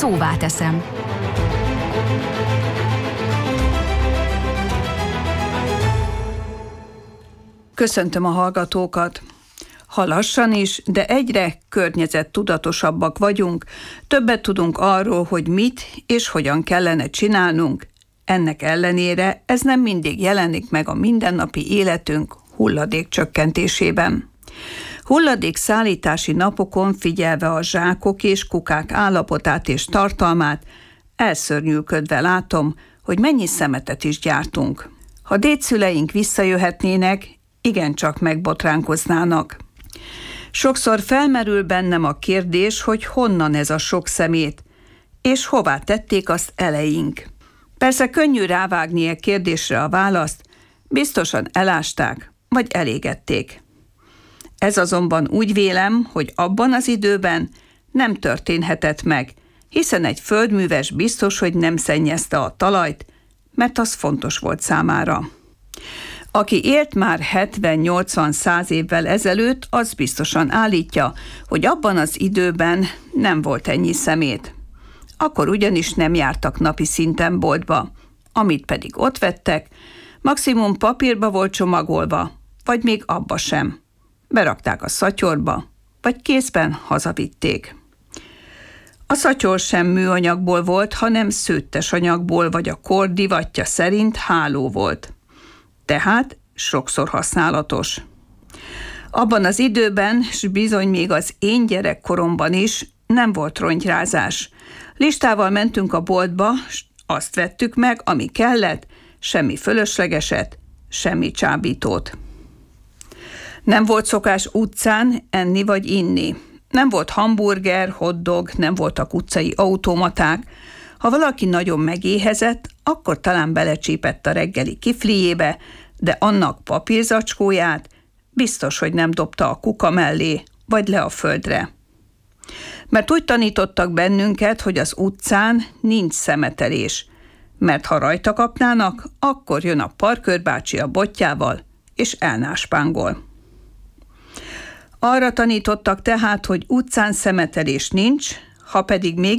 szóvá teszem. Köszöntöm a hallgatókat! Ha lassan is, de egyre környezettudatosabbak vagyunk, többet tudunk arról, hogy mit és hogyan kellene csinálnunk. Ennek ellenére ez nem mindig jelenik meg a mindennapi életünk hulladékcsökkentésében. Hulladékszállítási napokon figyelve a zsákok és kukák állapotát és tartalmát, elszörnyűködve látom, hogy mennyi szemetet is gyártunk. Ha dédszüleink visszajöhetnének, igencsak megbotránkoznának. Sokszor felmerül bennem a kérdés, hogy honnan ez a sok szemét, és hová tették azt eleink. Persze könnyű rávágni a kérdésre a választ, biztosan elásták, vagy elégették. Ez azonban úgy vélem, hogy abban az időben nem történhetett meg, hiszen egy földműves biztos, hogy nem szennyezte a talajt, mert az fontos volt számára. Aki élt már 70-80-100 évvel ezelőtt, az biztosan állítja, hogy abban az időben nem volt ennyi szemét. Akkor ugyanis nem jártak napi szinten boltba, amit pedig ott vettek, maximum papírba volt csomagolva, vagy még abba sem. Berakták a szatyorba, vagy kézben hazavitték. A szatyor sem műanyagból volt, hanem szőttes anyagból, vagy a kor divatja szerint háló volt. Tehát sokszor használatos. Abban az időben, s bizony még az én gyerekkoromban is nem volt rongyrázás. Listával mentünk a boltba, s azt vettük meg, ami kellett, semmi fölöslegeset, semmi csábítót. Nem volt szokás utcán enni vagy inni. Nem volt hamburger, hotdog, nem voltak utcai automaták. Ha valaki nagyon megéhezett, akkor talán belecsípett a reggeli kiflijébe, de annak papírzacskóját biztos, hogy nem dobta a kuka mellé, vagy le a földre. Mert úgy tanítottak bennünket, hogy az utcán nincs szemetelés, mert ha rajta kapnának, akkor jön a parkőrbácsi a botjával, és elnáspángol. Arra tanítottak tehát, hogy utcán szemetelés nincs, ha pedig még